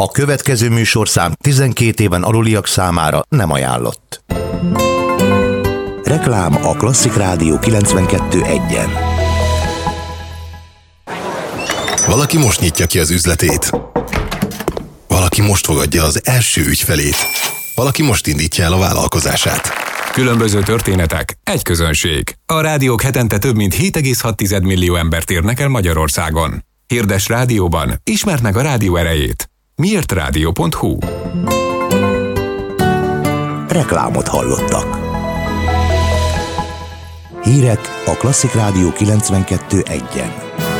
A következő műsorszám 12 éven aluliak számára nem ajánlott. Reklám a Klasszik Rádió 92.1-en. Valaki most nyitja ki az üzletét. Valaki most fogadja az első ügyfelét. Valaki most indítja el a vállalkozását. Különböző történetek, egy közönség. A rádiók hetente több mint 7,6 millió embert érnek el Magyarországon. Hirdess rádióban, ismerd meg a rádió erejét. miértrádió.hu. Reklámot hallottak. Hírek a Klasszik Rádió 92.1-en.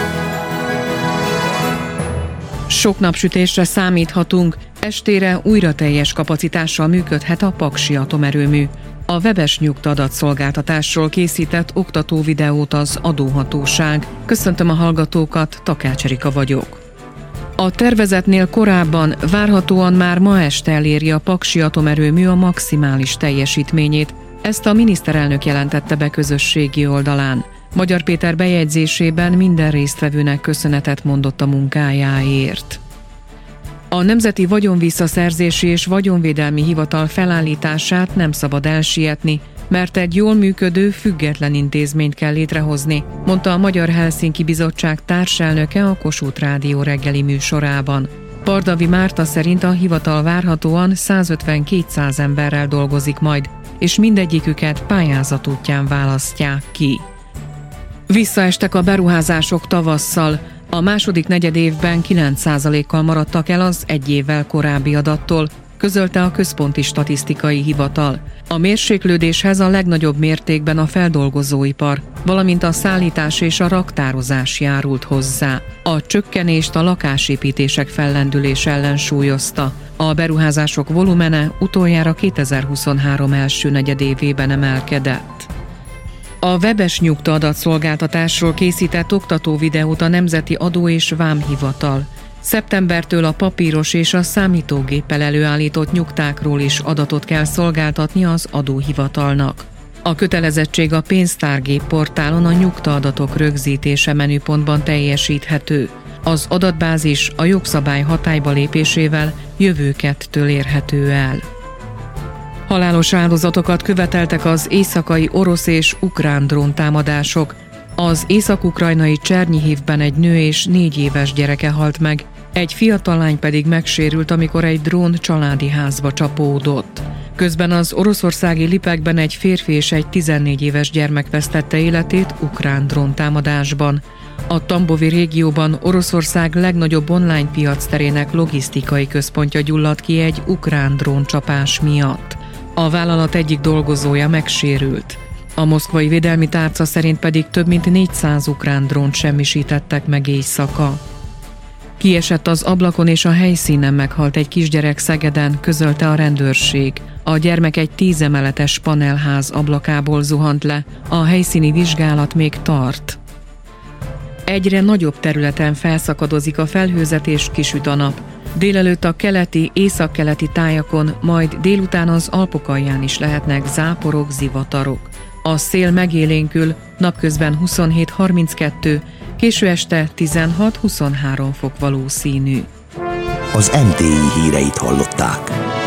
Sok napsütésre számíthatunk, estére újra teljes kapacitással működhet a Paksi atomerőmű. A webes nyugta-adatszolgáltatásról készített oktató videót az adóhatóság. Köszöntöm a hallgatókat, Takács Erika vagyok. A tervezetnél korábban várhatóan már ma este eléri a Paksi atomerőmű a maximális teljesítményét. Ezt a miniszterelnök jelentette be közösségi oldalán. Magyar Péter bejegyzésében minden résztvevőnek köszönetet mondott a munkájáért. A Nemzeti Vagyonvisszaszerzési és Vagyonvédelmi Hivatal felállítását nem szabad elsietni, mert egy jól működő, független intézményt kell létrehozni, mondta a Magyar Helsinki Bizottság társelnöke a Kossuth Rádió reggeli műsorában. Pardavi Márta szerint a hivatal várhatóan 150-200 emberrel dolgozik majd, és mindegyiküket pályázat útján választják ki. Visszaestek a beruházások tavasszal. A második negyedévben 9%-kal maradtak el az egy évvel korábbi adattól, közölte a Központi Statisztikai Hivatal. A mérséklődéshez a legnagyobb mértékben a feldolgozóipar, valamint a szállítás és a raktározás járult hozzá. A csökkenést a lakásépítések fellendülése ellensúlyozta. A beruházások volumene utoljára 2023 első negyedévében emelkedett. A webes nyugta-adatszolgáltatásról készített oktató videót a Nemzeti Adó- és Vámhivatal. Szeptembertől a papíros és a számítógéppel előállított nyugtákról is adatot kell szolgáltatni az adóhivatalnak. A kötelezettség a pénztárgép portálon a nyugtaadatok rögzítése menüpontban teljesíthető. Az adatbázis a jogszabály hatályba lépésével jövő kettől érhető el. Halálos áldozatokat követeltek az éjszakai orosz és ukrán dróntámadások. Az észak-ukrajnai Csernyihivben egy nő és 4 éves gyereke halt meg, egy fiatal lány pedig megsérült, amikor egy drón családi házba csapódott. Közben az oroszországi Lipekben egy férfi és egy 14 éves gyermek vesztette életét ukrán dróntámadásban. A Tambovi régióban Oroszország legnagyobb online piacterének logisztikai központja gyulladt ki egy ukrán dróncsapás miatt. A vállalat egyik dolgozója megsérült. A moszkvai védelmi tárca szerint pedig több mint 400 ukrán drónt semmisítettek meg éjszaka. Kiesett az ablakon és a helyszínen meghalt egy kisgyerek Szegeden, közölte a rendőrség. A gyermek egy 10 emeletes panelház ablakából zuhant le, a helyszíni vizsgálat még tart. Egyre nagyobb területen felszakadozik a felhőzet és kisüt a nap. Délelőtt a keleti, északkeleti tájakon, majd délután az Alpokalján is lehetnek záporok, zivatarok. A szél megélénkül, napközben 27-32, késő este 16-23 fok valószínű. Az MTI híreit hallották.